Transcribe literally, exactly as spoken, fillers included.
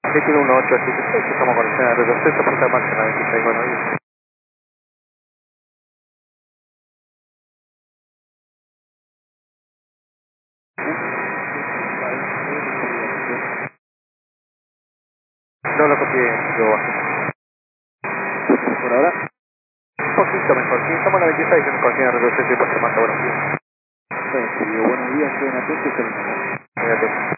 siete uno ocho siete seis, estamos con el escena de retroceso, puerta máxima veintiséis, buenos días. No lo copié, yo bajo. ¿Por ahora? Un poquito mejor, sí, estamos en la veintiséis, en el escena de retroceso y puerta máxima, buenos días. Bueno, buenos días, queden atentos, terminamos. Muy atento.